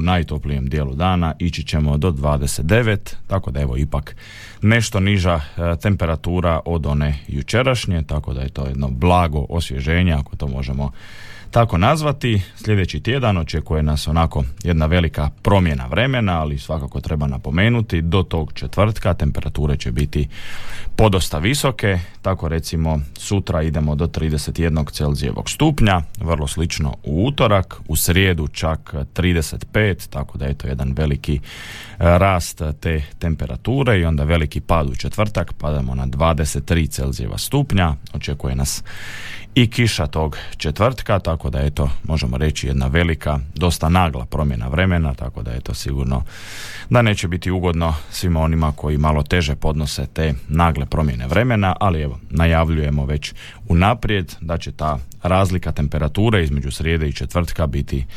najtoplijem dijelu dana ići ćemo do 29, tako da evo ipak nešto niža temperatura od one jučerašnje, tako da je to jedno blago osvježenje, ako to možemo tako nazvati. Sljedeći tjedan očekuje nas onako jedna velika promjena vremena, ali svakako treba napomenuti, do tog četvrtka temperature će biti podosta visoke, tako recimo sutra idemo do 31 Celzijevog stupnja, vrlo slično u utorak, u srijedu čak 35, tako da je to jedan veliki rast te temperature i onda veliki pad u četvrtak, padamo na 23 Celzijeva stupnja, očekuje nas i kiša tog četvrtka, tako da eto, možemo reći jedna velika, dosta nagla promjena vremena, tako da je to sigurno da neće biti ugodno svima onima koji malo teže podnose te nagle promjene vremena, ali evo, najavljujemo već unaprijed da će ta razlika temperature između srijede i četvrtka biti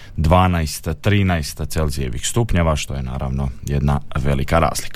12-13 Celzijevih stupnjeva, što je naravno jedna velika razlika.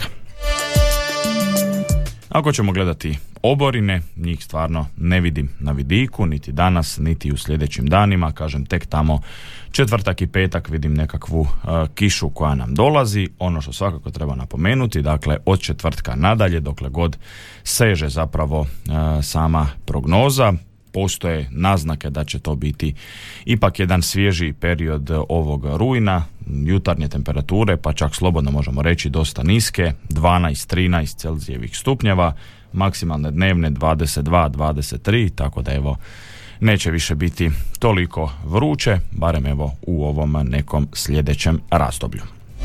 Ako ćemo gledati oborine, njih stvarno ne vidim na vidiku, niti danas, niti u sljedećim danima, kažem tek tamo četvrtak i petak vidim nekakvu kišu koja nam dolazi. Ono što svakako treba napomenuti, dakle od četvrtka nadalje, dokle god seže zapravo sama prognoza, postoje naznake da će to biti ipak jedan svježi period ovog rujna, jutarnje temperature, pa čak slobodno možemo reći dosta niske, 12-13 Celzijevih stupnjeva, maksimalne dnevne 22-23, tako da evo neće više biti toliko vruće, barem evo u ovom nekom sljedećem razdoblju.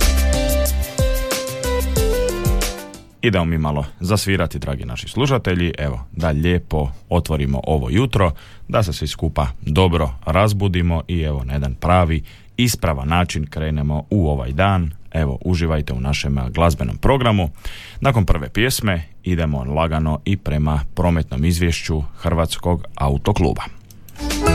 Idemo mi malo zasvirati, dragi naši slušatelji, evo da lijepo otvorimo ovo jutro, da se svi skupa dobro razbudimo i evo na jedan pravi, ispravan način krenemo u ovaj dan. Evo, uživajte u našem glazbenom programu. Nakon prve pjesme idemo lagano i prema prometnom izvješću Hrvatskog autokluba.